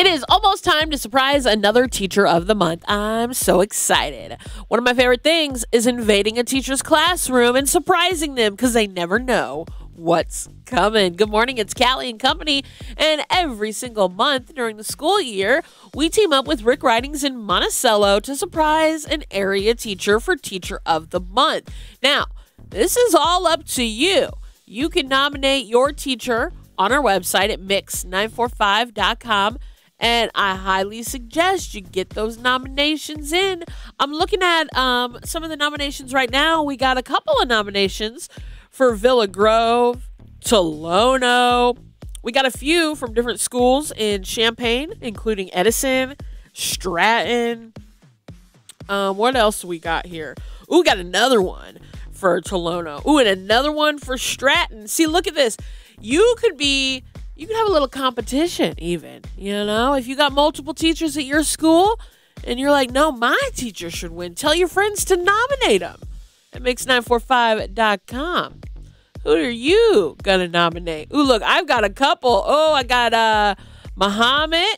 It is almost time to surprise another Teacher of the Month. I'm so excited. One of my favorite things is invading a teacher's classroom and surprising them because they never know what's coming. Good morning, it's Callie and Company, and every single month during the school year, we team up with Rick Ridings in Monticello to surprise an area teacher for Teacher of the Month. Now, this is all up to you. You can nominate your teacher on our website at mix945.com. And I highly suggest you get those nominations in. I'm looking at some of the nominations right now. We got a couple of nominations for Villa Grove, Tolono. We got a few from different schools in Champaign, including Edison, Stratton. What else do we got here? Ooh, we got another one for Tolono. Ooh, and another one for Stratton. See, look at this. You could have a little competition even, if you got multiple teachers at your school and you're like, no, my teacher should win. Tell your friends to nominate them at mix945.com. Who are you going to nominate? Ooh, look, I've got a couple. Oh, I got Muhammad,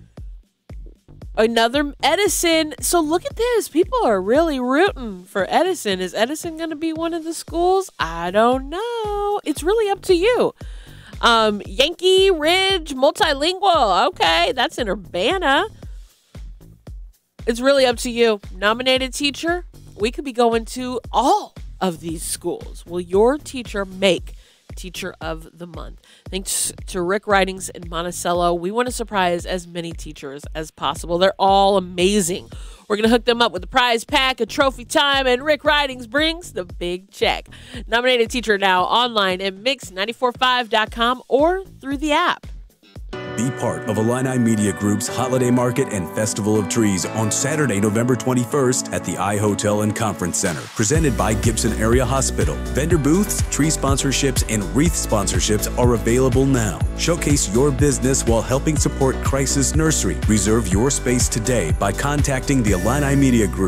another Edison. So look at this. People are really rooting for Edison. Is Edison going to be one of the schools? I don't know. It's really up to you. Yankee Ridge Multilingual. Okay, that's in Urbana. It's really up to you. Nominated teacher, we could be going to all of these schools. Will your teacher make Teacher of the Month? Thanks to Rick Ridings in Monticello. We want to surprise as many teachers as possible. They're all amazing. We're going to hook them up with a prize pack, a trophy time, and Rick Ridings brings the big check. Nominated teacher now online at mix945.com or through the app. Be part of Illini Media Group's Holiday Market and Festival of Trees on Saturday, November 21st at the iHotel and Conference Center, presented by Gibson Area Hospital. Vendor booths, tree sponsorships, and wreath sponsorships are available now. Showcase your business while helping support Crisis Nursery. Reserve your space today by contacting the Illini Media Group